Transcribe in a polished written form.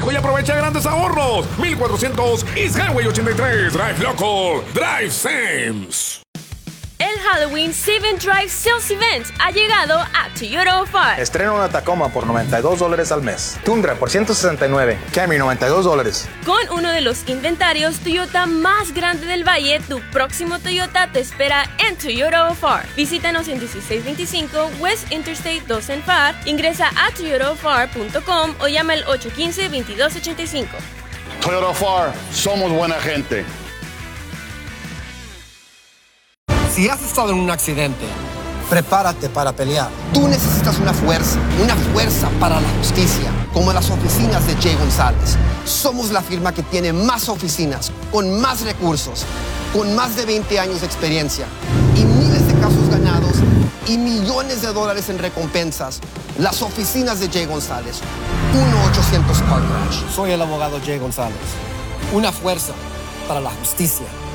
y aprovecha grandes ahorros. 1400 East Highway 83. Drive Local. Drive Sams. El Halloween 7 Drive Sales Event ha llegado a Toyota Far. Estrena una Tacoma por $92 al mes. Tundra por $169. Camry $92. Con uno de los inventarios Toyota más grande del valle, tu próximo Toyota te espera en Toyota Far. Visítanos en 1625 West Interstate 2 en Far. Ingresa a toyotafar.com o llama al 815-2285. Toyota Far, somos buena gente. Si has estado en un accidente, prepárate para pelear. Tú necesitas una fuerza para la justicia, como las oficinas de Jay González. Somos la firma que tiene más oficinas, con más recursos, con más de 20 años de experiencia y miles de casos ganados y millones de dólares en recompensas. Las oficinas de Jay González, 1-800 Car Crash. Soy el abogado Jay González. Una fuerza para la justicia.